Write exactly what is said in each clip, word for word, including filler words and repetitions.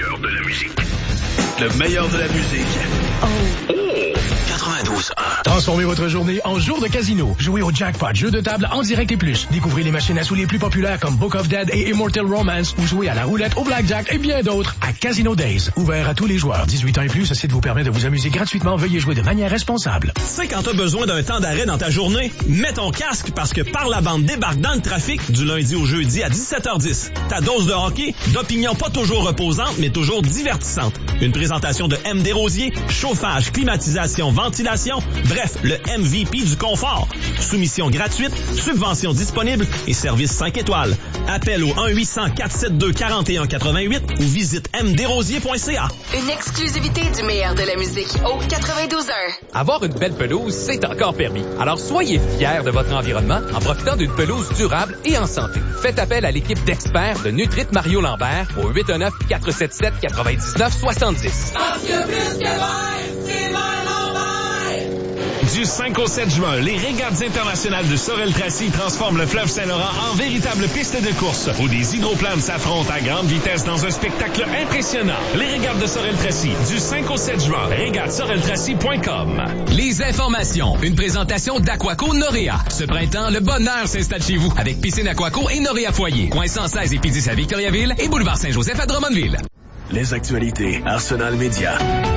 meilleur de la musique. Le meilleur de la musique. Oh. Oh. quatre-vingt-douze un. Transformez votre journée en jour de casino. Jouez au jackpot, jeux de table en direct et plus. Découvrez les machines à sous les plus populaires comme Book of Dead et Immortal Romance ou jouez à la roulette, au blackjack et bien d'autres à Casino Days. Ouvert à tous les joueurs. dix-huit ans et plus, ce site vous permet de vous amuser gratuitement. Veuillez jouer de manière responsable. Tu sais, quand t'as besoin d'un temps d'arrêt dans ta journée, mets ton casque parce que Par la bande débarque dans le trafic du lundi au jeudi à dix-sept heures dix. Ta dose de hockey, d'opinions pas toujours reposantes, mais toujours divertissantes. Une présentation de M. Desrosiers, chauffage, climatisation, ventilation, bref, le M V P du confort. Soumission gratuite, subvention disponible et service cinq étoiles. Appel au un huit cents quatre cent soixante-deux quarante et un quatre-vingt-huit ou visite m desrosiers point c a. Une exclusivité du meilleur de la musique au quatre-vingt-douze un. Avoir une belle pelouse, c'est encore permis. Alors soyez fiers de votre environnement en profitant d'une pelouse durable et en santé. Faites appel à l'équipe d'experts de Nutrit Mario Lambert au huit un neuf quatre sept sept quatre-vingt-dix-neuf soixante-dix. Parce que plus que vert, c'est vert Lambert! Du cinq au sept juin, les régates internationales de Sorel-Tracy transforment le fleuve Saint-Laurent en véritable piste de course où des hydroplanes s'affrontent à grande vitesse dans un spectacle impressionnant. Les régates de Sorel-Tracy, du cinq au sept juin, régates sorel tracy point com. Les informations, une présentation d'Aquaco Noréa. Ce printemps, le bonheur s'installe chez vous avec piscine Aquaco et Noréa Foyer. Coin cent seize et Pédis à Victoriaville et boulevard Saint-Joseph à Drummondville. Les actualités Arsenal Média.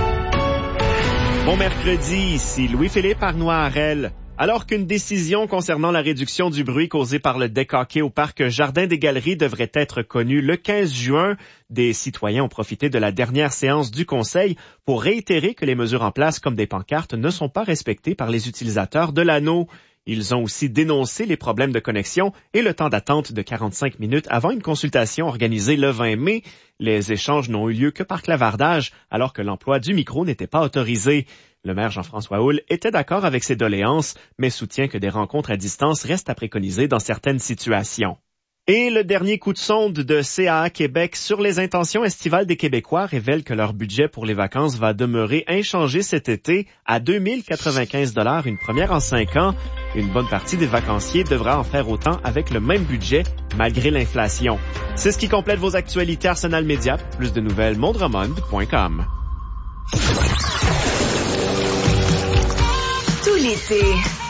Bon mercredi, ici Louis-Philippe Arnois-Harel. Alors qu'une décision concernant la réduction du bruit causé par le deck hockey au parc Jardin des Galeries devrait être connue le quinze juin, des citoyens ont profité de la dernière séance du Conseil pour réitérer que les mesures en place comme des pancartes ne sont pas respectées par les utilisateurs de l'anneau. Ils ont aussi dénoncé les problèmes de connexion et le temps d'attente de quarante-cinq minutes avant une consultation organisée le vingt mai. Les échanges n'ont eu lieu que par clavardage, alors que l'emploi du micro n'était pas autorisé. Le maire Jean-François Houle était d'accord avec ces doléances, mais soutient que des rencontres à distance restent à préconiser dans certaines situations. Et le dernier coup de sonde de C A A Québec sur les intentions estivales des Québécois révèle que leur budget pour les vacances va demeurer inchangé cet été à deux mille quatre-vingt-quinze dollars, une première en cinq ans. Une bonne partie des vacanciers devra en faire autant avec le même budget, malgré l'inflation. C'est ce qui complète vos actualités Arsenal Média. Plus de nouvelles, mondremond point com. Tout l'été,